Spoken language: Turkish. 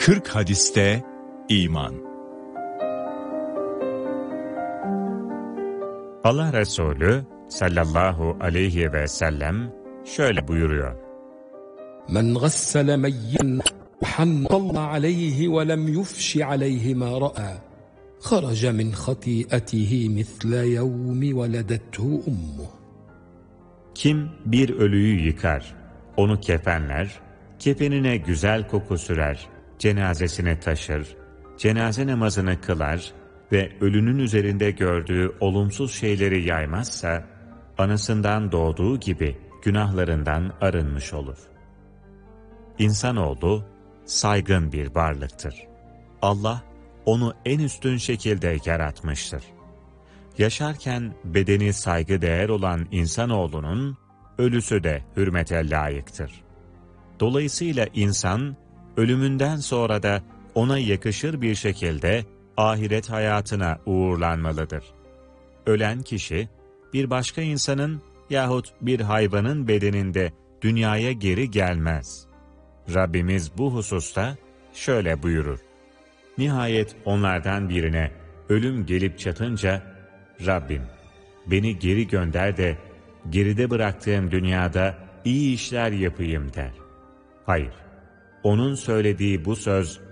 40 hadiste iman. Allah Resulü sallallahu aleyhi ve sellem şöyle buyuruyor. Men gassele meyyen hannalla aleyhi ve lem yufşi aleyhi ma ra'a kharaca min hati'atihi misle yevmi veledethu ummuh. Kim bir ölüyü yıkar, onu kefenler, kefenine güzel koku sürer, cenazesini taşır, cenaze namazını kılar ve ölünün üzerinde gördüğü olumsuz şeyleri yaymazsa, anasından doğduğu gibi günahlarından arınmış olur. İnsanoğlu saygın bir varlıktır. Allah onu en üstün şekilde yaratmıştır. Yaşarken bedeni saygıdeğer olan insanoğlunun ölüsü de hürmete layıktır. Dolayısıyla insan ölümünden sonra da ona yakışır bir şekilde ahiret hayatına uğurlanmalıdır. Ölen kişi bir başka insanın yahut bir hayvanın bedeninde dünyaya geri gelmez. Rabbimiz bu hususta şöyle buyurur. Nihayet onlardan birine ölüm gelip çatınca, Rabbim beni geri gönder de geride bıraktığım dünyada iyi işler yapayım der. Hayır, onun söylediği bu söz